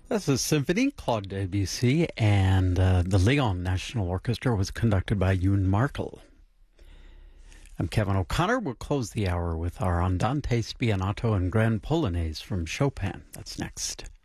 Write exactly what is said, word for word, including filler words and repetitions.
That's a symphony, Claude Debussy, and uh, the Lyon National Orchestra was conducted by Ewan Markle. I'm Kevin O'Connor. We'll close the hour with our Andante Spianato and Grand Polonaise from Chopin. That's next.